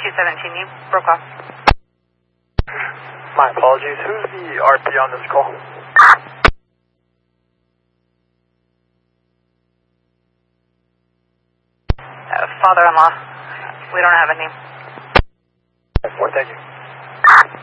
217, you broke off. My apologies. Who's the RP on this call? Father-in-law. We don't have a name. Thank you.